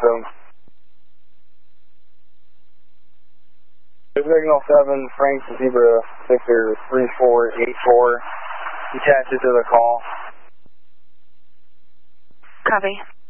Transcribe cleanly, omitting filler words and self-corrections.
zone. Signal 7, Frank Zebra Victor 3484. Attach it to the call. Copy.